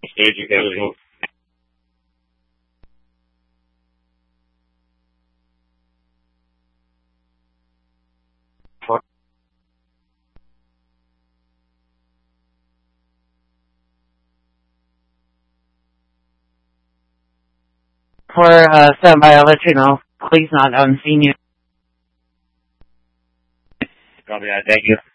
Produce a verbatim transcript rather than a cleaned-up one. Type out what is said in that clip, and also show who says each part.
Speaker 1: Stage utility.
Speaker 2: For uh, standby, I'll let you know. Please not unseen you.
Speaker 1: Copy that. Thank you.